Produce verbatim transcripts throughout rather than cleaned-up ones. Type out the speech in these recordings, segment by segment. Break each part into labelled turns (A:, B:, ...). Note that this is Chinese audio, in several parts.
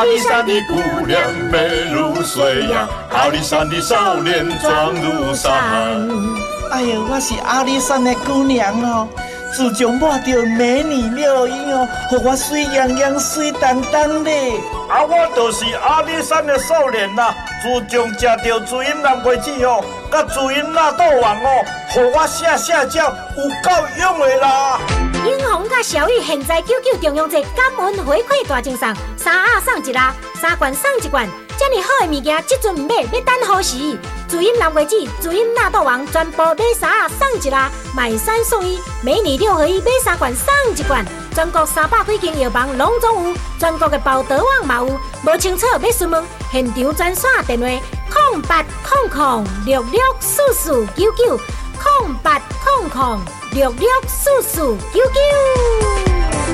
A: 阿里山的姑娘美如水呀，阿里山的少年壮如山。
B: 哎呦，我是阿里山的姑娘哦，自从摸到美女了以后，让我水洋洋、水当当的。
C: 啊，我就是阿里山的少年啦，自从食到朱茵南瓜子哦，甲朱茵纳豆王哦，让我下下叫有够用的啦。
D: 英宏甲小玉现在九九中央节感恩回馈大赠送，三盒送一盒，三罐送一罐，这么好的物件，这阵唔买，要等何时？朱茵南瓜子、朱茵纳豆王全部买三盒送一盒，买三送一，美女六合一买三罐送一罐，全国三百几间药房拢总有，全国的包德网嘛有，无清楚要询问，现场专线电话：零八空空六六四四九九，零八空空六六四四九九。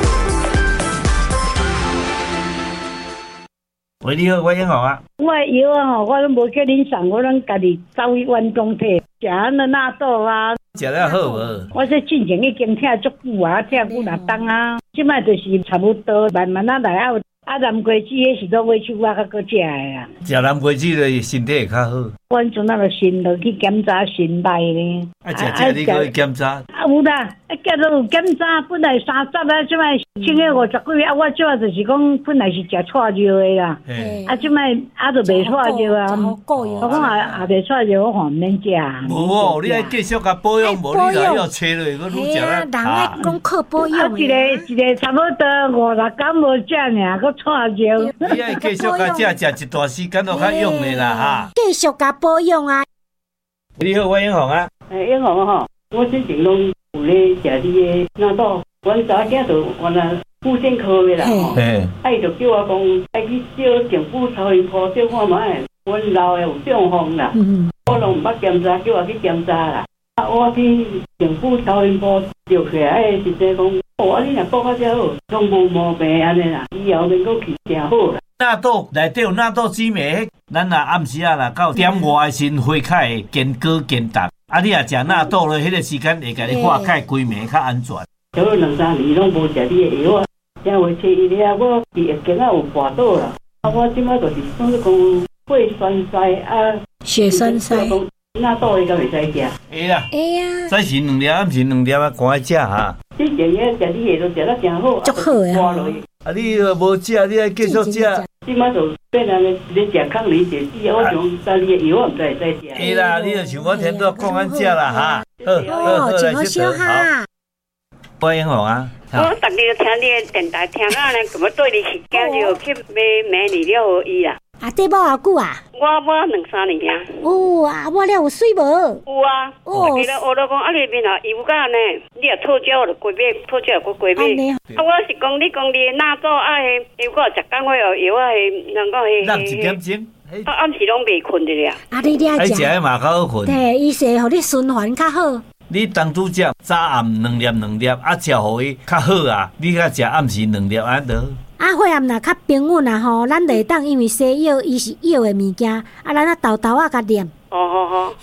C: 喂，你好，我英宏啊。
E: 我的药啊吼，我拢无叫恁送，我拢家己走去员工摕，食安尼纳豆啊。
C: 食了好无？
E: 我说进前已经听足久啊，听几若冬啊，即摆就是差不多慢慢啊来啊。啊，南瓜子迄是都尾手啊，较搁食的啊。
C: 食南瓜子咧，身体会较好。
E: 阮阵那个先落去检查心脉呢。
C: 啊，食食你去检查。
E: 啊有啦，啊叫做有检查，本来三十啊，即摆清个五十几个啊，我即摆就是讲本来是食错药的啦。啊，即摆啊就袂错药啊。我讲啊啊袂错药，我看毋免食。
C: 无哦，你爱继续甲保养，无你若要切落，佮愈食啊。
D: 人爱讲靠保养。
E: 啊，一个一个差不多五六工无食尔，佮错药。
C: 你爱继续甲食食一段时间就较用的啦哈。
D: 继续甲保养啊！
C: 你好，我英宏啊。
F: 诶，英宏吼，我之前拢有咧食你的纳豆，阮查囝就原来妇产科的啦吼，啊伊就叫我讲，爱去小政府超音波小看卖，阮老的有中风啦，我拢毋捌检查，叫我去检查啦。啊，我去政府超音波照起来，诶，直接讲，哦，啊你若顾较遮好，拢无毛病安尼啦，以后能够去诚好啦。
C: 纳豆内底有纳豆激酶，咱若暗时啊啦到点外的时花开会坚果坚达，啊你若食纳豆咧，迄个时间会甲你化开规暝较安全。
F: 差不多两三年拢无食你的药啊，正话切伊了，我伫月经啊有跋倒啦，啊我即摆就是算是讲血栓塞啊，
D: 血栓塞。
F: 纳豆你敢会使食？
C: 会啦，
D: 会啊。
C: 早时两粒，暗时两粒啊，赶快食哈。
F: 之前个食你的都食得真好，
D: 足好啊。
C: 啊，你若无食，你爱继续食。
F: 即摆就变人个咧食抗凝血剂，我想在你的药我毋知会使食。
C: 会啦，你就像我天都讲安食啦哈。好，好，好，来食哈。我英宏啊。
G: 我逐日听你的电台，听到呢，咁么对你是惊就去买美女了合一啦。
D: 啊，缀某偌久啊？
G: 我我两三年啊。
D: 哦啊，我了有水无？
G: 有啊。哦。记得学了讲，啊你面头油价呢？你若讨价就过买，讨价过过买。啊，我是讲你讲你的纳豆啊，迄油果食干货哦，油啊，迄人讲迄。
C: 咱一点钟。
G: 啊，暗时拢袂困的啦。
D: 啊，你咧食？
C: 爱食的嘛较好困。
D: 对，伊说互你循环较好。
C: 你当初食早暗两粒两粒，啊食互伊较好啊。你较食暗时两粒安得。
D: 啊，血暗若较平稳啊吼，咱袂当因为西药伊是药的物件，啊咱啊豆豆啊甲念。
G: 哦哦哦。